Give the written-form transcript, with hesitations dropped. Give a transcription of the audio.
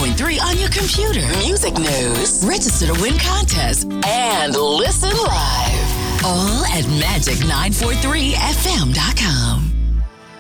943 on your computer. Music news, register to win contests, and listen live. All at Magic943FM.com.